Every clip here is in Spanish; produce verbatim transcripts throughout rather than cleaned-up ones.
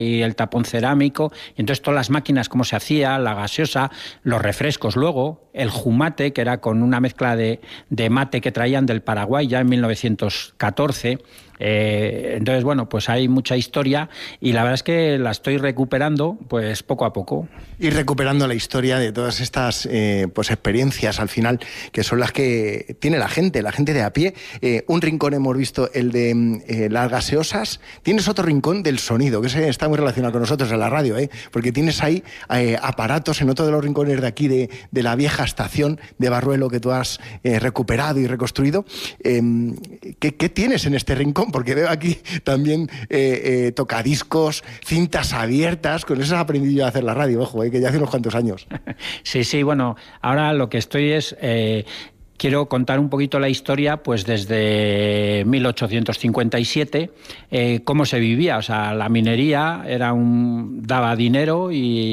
y el tapón cerámico, y entonces todas las máquinas, cómo se hacía, la gaseosa, los refrescos luego, el jumate, que era con una mezcla de, de mate que traían del Paraguay ya en mil novecientos catorce. Eh, entonces, bueno, pues hay mucha historia y la verdad es que la estoy recuperando pues poco a poco. Y recuperando la historia de todas estas eh, pues experiencias al final, que son las que tiene la gente, la gente de a pie. Eh, un rincón hemos visto, el de eh, las gaseosas. Tienes otro rincón del sonido, que ese está muy relacionado con nosotros en la radio, ¿eh? Porque tienes ahí eh, aparatos en otro de los rincones de aquí, de, de la vieja estación de Barruelo que tú has eh, recuperado y reconstruido. Eh, ¿qué, ¿Qué tienes en este rincón? Porque veo aquí también eh, eh, tocadiscos, cintas abiertas. Con eso he aprendido yo a hacer la radio, ojo, eh, que ya hace unos cuantos años. Sí, sí, bueno, ahora lo que estoy es... Eh, Quiero contar un poquito la historia, pues desde mil ochocientos cincuenta y siete, eh, cómo se vivía. O sea, la minería era un, daba dinero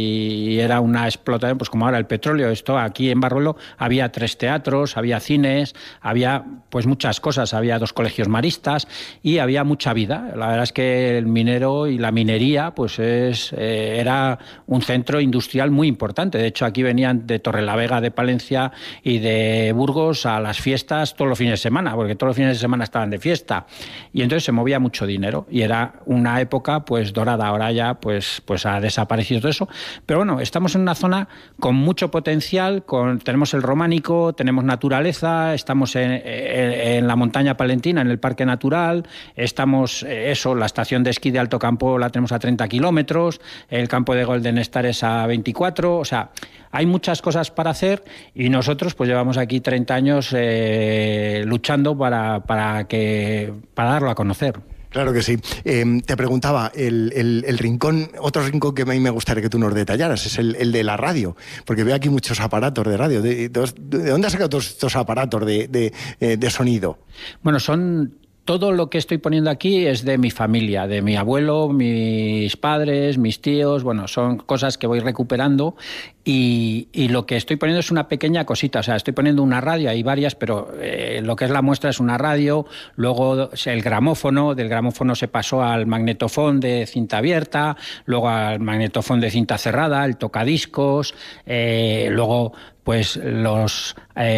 y era una explotación, pues como ahora el petróleo. Esto aquí en Barruelo había tres teatros, había cines, había pues muchas cosas, había dos colegios maristas y había mucha vida. La verdad es que el minero y la minería, pues es, eh, era un centro industrial muy importante. De hecho, aquí venían de Torrelavega, de Palencia y de Burgos a las fiestas todos los fines de semana, porque todos los fines de semana estaban de fiesta, y entonces se movía mucho dinero y era una época pues dorada. Ahora ya pues, pues ha desaparecido todo eso, pero bueno, estamos en una zona con mucho potencial, con, tenemos el románico, tenemos naturaleza, estamos en, en, en la montaña palentina, en el parque natural, estamos, eso, la estación de esquí de Alto Campo la tenemos a treinta kilómetros, el campo de Golden Star es a veinticuatro, o sea, hay muchas cosas para hacer y nosotros pues llevamos aquí treinta años eh, luchando para, para, que, para darlo a conocer. Claro que sí. Eh, te preguntaba, el, el, el rincón, otro rincón que a mí me gustaría que tú nos detallaras, es el, el de la radio, porque veo aquí muchos aparatos de radio. ¿De, de, de dónde has sacado todos estos aparatos de, de, de sonido? Bueno, son... Todo lo que estoy poniendo aquí es de mi familia, de mi abuelo, mis padres, mis tíos, bueno, son cosas que voy recuperando y, y lo que estoy poniendo es una pequeña cosita, o sea, estoy poniendo una radio, hay varias, pero eh, lo que es la muestra es una radio, luego el gramófono, del gramófono se pasó al magnetofón de cinta abierta, luego al magnetofón de cinta cerrada, el tocadiscos, eh, luego... pues los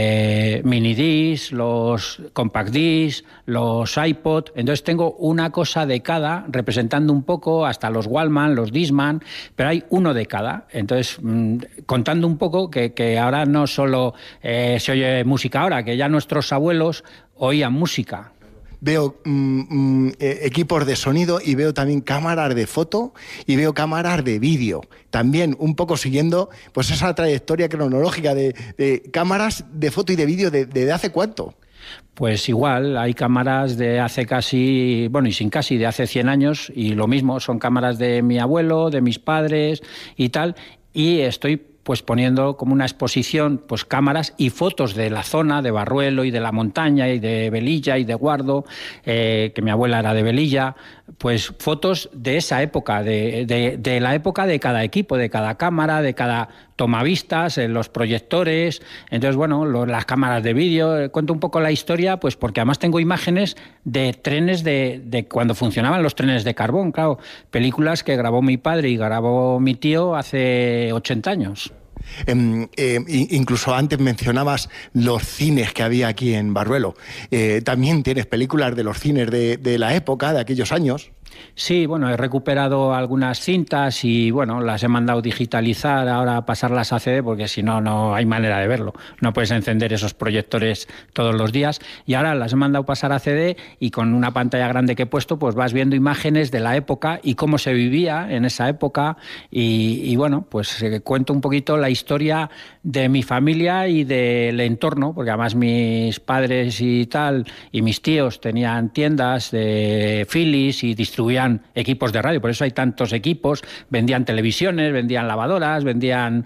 eh, mini discs, los compact discs, los iPod. Entonces tengo una cosa de cada, representando un poco hasta los Walkman, los Discman, pero hay uno de cada. Entonces, mmm, contando un poco que, que ahora no solo eh, se oye música ahora, que ya nuestros abuelos oían música. Veo mm, mm, equipos de sonido y veo también cámaras de foto y veo cámaras de vídeo. También un poco siguiendo pues esa trayectoria cronológica de, de cámaras de foto y de vídeo de, de, de hace cuánto. Pues igual, hay cámaras de hace casi, bueno, y sin casi, de hace cien años, y lo mismo, son cámaras de mi abuelo, de mis padres y tal, y estoy pues poniendo como una exposición pues cámaras y fotos de la zona de Barruelo y de la montaña y de Velilla y de Guardo, eh, que mi abuela era de Velilla, pues fotos de esa época, de, de, de la época de cada equipo, de cada cámara, de cada tomavistas, eh, los proyectores. Entonces, bueno, lo, las cámaras de vídeo, eh, cuento un poco la historia, pues porque además tengo imágenes de trenes de, de cuando funcionaban los trenes de carbón, claro, películas que grabó mi padre y grabó mi tío hace ochenta años. Eh, eh, incluso antes mencionabas los cines que había aquí en Barruelo. Eh, también tienes películas de los cines de, de la época, de aquellos años. Sí, bueno, he recuperado algunas cintas y bueno, las he mandado digitalizar, ahora a pasarlas a C D porque si no, no hay manera de verlo. No puedes encender esos proyectores todos los días y ahora las he mandado pasar a C D y con una pantalla grande que he puesto pues vas viendo imágenes de la época y cómo se vivía en esa época y, y bueno, pues eh, cuento un poquito la historia de mi familia y del entorno, porque además mis padres y tal y mis tíos tenían tiendas de Philips y distribuían equipos de radio, por eso hay tantos equipos, vendían televisiones, vendían lavadoras, vendían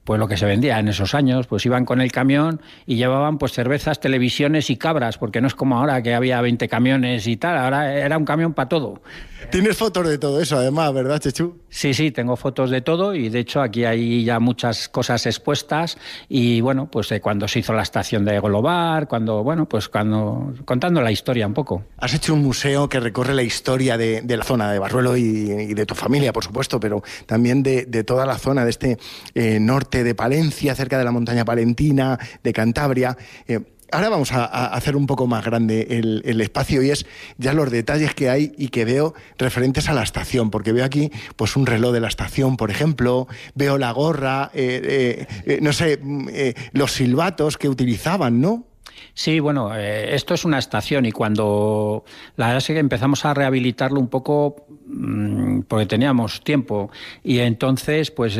pues lo que se vendía en esos años, pues iban con el camión y llevaban pues cervezas, televisiones y cabras, porque no es como ahora que había veinte camiones y tal, ahora era un camión para todo. Tienes fotos de todo eso, además, ¿verdad, Chechu? Sí, sí, tengo fotos de todo y de hecho aquí hay ya muchas cosas expuestas y bueno, pues de cuando se hizo la estación de Global, cuando, bueno, pues cuando, contando la historia un poco. Has hecho un museo que recorre la historia de, de la zona de Barruelo y, y de tu familia, por supuesto, pero también de, de toda la zona de este eh, norte de Palencia, cerca de la montaña palentina, de Cantabria. Eh, Ahora vamos a, a hacer un poco más grande el, el espacio y es ya los detalles que hay y que veo referentes a la estación, porque veo aquí pues un reloj de la estación, por ejemplo, veo la gorra, eh, eh, eh, no sé, eh, los silbatos que utilizaban, ¿no? Sí, bueno, eh, esto es una estación y cuando la verdad es que empezamos a rehabilitarlo un poco mmm, porque teníamos tiempo y entonces pues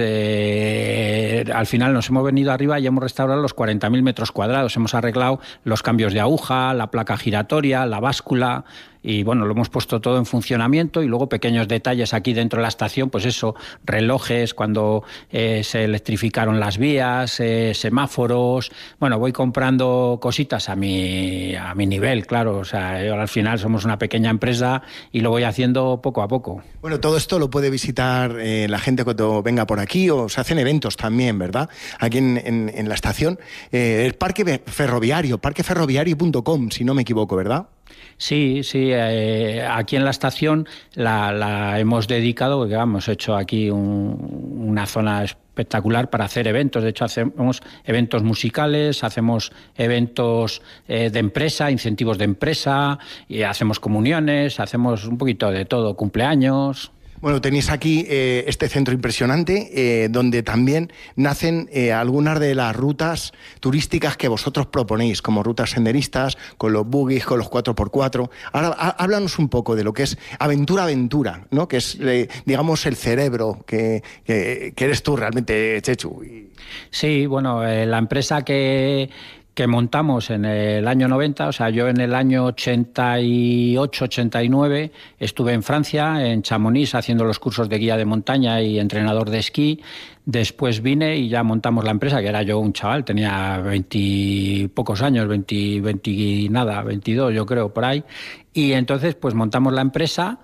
eh, al final nos hemos venido arriba y hemos restaurado los cuarenta mil metros cuadrados, hemos arreglado los cambios de aguja, la placa giratoria, la báscula y bueno, lo hemos puesto todo en funcionamiento y luego pequeños detalles aquí dentro de la estación, pues eso, relojes cuando eh, se electrificaron las vías, eh, semáforos, bueno, voy comprando cositas a mi, a mi nivel, claro, o sea, yo al final somos una pequeña empresa y lo voy haciendo poco a poco. Bueno, todo esto lo puede visitar eh, la gente cuando venga por aquí o se hacen eventos también, ¿verdad? Aquí en, en, en la estación, eh, el parque ferroviario, parque ferroviario punto com, si no me equivoco, ¿verdad? Sí, sí, eh, aquí en la estación la, la hemos dedicado, porque hemos hecho aquí un, una zona espectacular para hacer eventos. De hecho, hacemos eventos musicales, hacemos eventos eh, de empresa, incentivos de empresa, y hacemos comuniones, hacemos un poquito de todo, cumpleaños. Bueno, tenéis aquí eh, este centro impresionante eh, donde también nacen eh, algunas de las rutas turísticas que vosotros proponéis, como rutas senderistas, con los buggies, con los cuatro por cuatro. Ahora, háblanos un poco de lo que es Aventura Aventura, ¿no? Que es, eh, digamos, el cerebro que, que, que eres tú realmente, Chechu. Sí, bueno, eh, la empresa que... que montamos en el año noventa, o sea, yo en el año ochenta y ocho, ochenta y nueve estuve en Francia, en Chamonix, haciendo los cursos de guía de montaña y entrenador de esquí. Después vine y ya montamos la empresa, que era yo un chaval, tenía veintipocos años, veinte, veinte nada, veintidós yo creo, por ahí. Y entonces pues montamos la empresa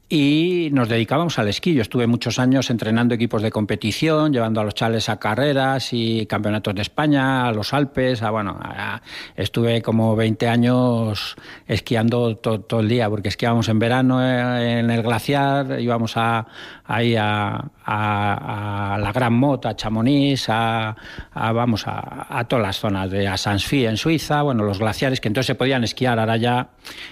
y nos dedicábamos al esquí. Yo estuve muchos años entrenando equipos de competición, llevando a los chavales a carreras y campeonatos de España, a los Alpes, a, bueno, a, estuve como veinte años esquiando to, todo el día, porque esquiábamos en verano en el glaciar, íbamos a, ahí a, a, a la Gran Mot, a Chamonix, a, a, vamos, a, a todas las zonas, de a Sanssouci en Suiza, bueno, los glaciares que entonces se podían esquiar, ahora ya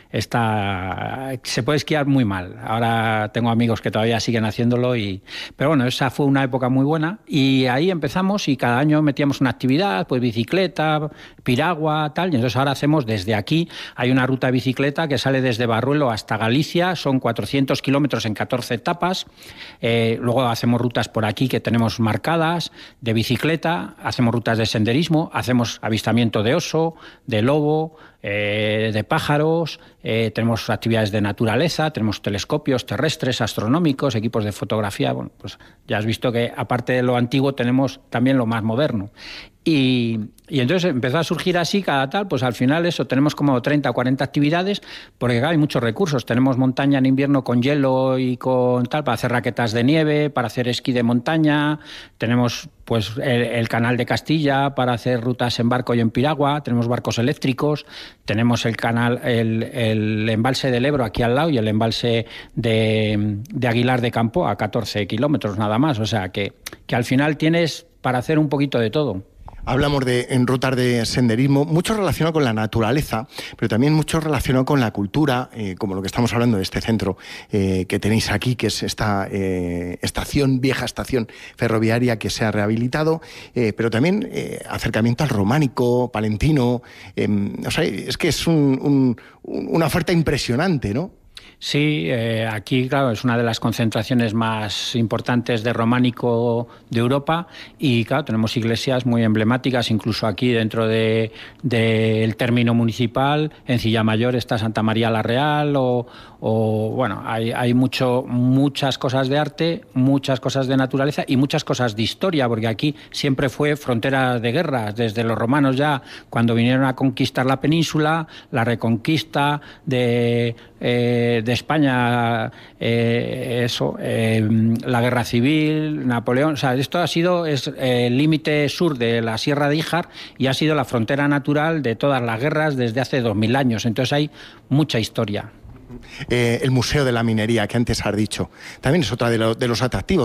está, se puede esquiar muy mal. Ahora tengo amigos que todavía siguen haciéndolo, y, pero bueno, esa fue una época muy buena y ahí empezamos y cada año metíamos una actividad, pues bicicleta, piragua, tal, y entonces ahora hacemos desde aquí, hay una ruta de bicicleta que sale desde Barruelo hasta Galicia, son cuatrocientos kilómetros en catorce etapas, eh, luego hacemos rutas por aquí que tenemos marcadas de bicicleta, hacemos rutas de senderismo, hacemos avistamiento de oso, de lobo, Eh, de pájaros, eh, tenemos actividades de naturaleza, tenemos telescopios terrestres, astronómicos, equipos de fotografía. Bueno, pues ya has visto que aparte de lo antiguo tenemos también lo más moderno. Y, y entonces empezó a surgir así cada tal, pues al final eso, tenemos como treinta o cuarenta actividades, porque claro, hay muchos recursos. Tenemos montaña en invierno con hielo y con tal, para hacer raquetas de nieve, para hacer esquí de montaña, tenemos pues el, el canal de Castilla para hacer rutas en barco y en piragua, tenemos barcos eléctricos, tenemos el canal, el, el embalse del Ebro aquí al lado y el embalse de, de Aguilar de Campo a catorce kilómetros nada más, o sea que, que al final tienes para hacer un poquito de todo. Hablamos de en rutas de senderismo, mucho relacionado con la naturaleza, pero también mucho relacionado con la cultura, eh, como lo que estamos hablando de este centro eh, que tenéis aquí, que es esta eh, estación, vieja estación ferroviaria que se ha rehabilitado, eh, pero también eh, acercamiento al románico, palentino, eh, o sea, es que es un, un, una oferta impresionante, ¿no? Sí, eh, aquí, claro, es una de las concentraciones más importantes de románico de Europa y, claro, tenemos iglesias muy emblemáticas, incluso aquí dentro de, del término municipal, en Cillamayor está Santa María la Real o, o bueno, hay, hay mucho, muchas cosas de arte, muchas cosas de naturaleza y muchas cosas de historia, porque aquí siempre fue frontera de guerras, desde los romanos ya, cuando vinieron a conquistar la península, la reconquista de, eh, de España, eh, eso, eh, la guerra civil, Napoleón, o sea, esto ha sido es, eh, el límite sur de la Sierra de Híjar y ha sido la frontera natural de todas las guerras desde hace dos mil años, entonces hay mucha historia. Eh, el Museo de la Minería, que antes has dicho, también es otra de, lo, de los atractivos.